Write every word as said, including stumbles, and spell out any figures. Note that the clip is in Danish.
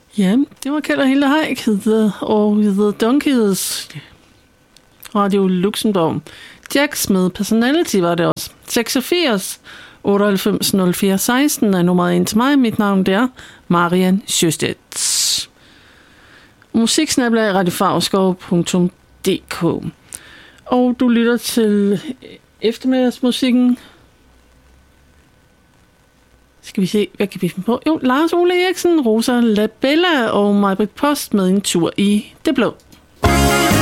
Ja, det var Kjeld og Hilda Heick og The Donkeys. Radio Luxembourg. Jax med Personality var det også. seksogfirs otteoghalvfems nul fire seksten er nummeret ind til mig. Mit navn det er Marian Sjøstedt. Musiksnabler radiofarskov punktum d k. Og du lytter til eftermiddagsmusikken. Skal vi se, hvad kan vi finde på? Jo, Lars Ole Eriksen, Rosa Labella og Maj-Britt Post med en tur i det blå.